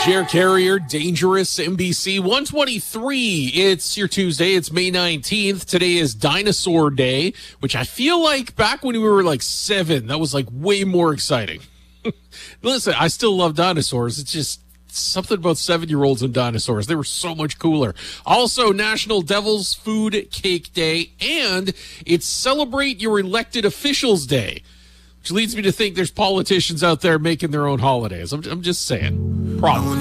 Jer Carrier, Dangerous, NBC 123. It's your Tuesday. It's May 19th. Today is Dinosaur Day, which I feel like back when we were like 7, that was like way more exciting. Listen, I still love dinosaurs. It's just something about 7-year-olds and dinosaurs. They were so much cooler. Also, National Devil's Food Cake Day, and it's Celebrate Your Elected Officials Day, which leads me to think there's politicians out there making their own holidays. I'm just saying. Probably.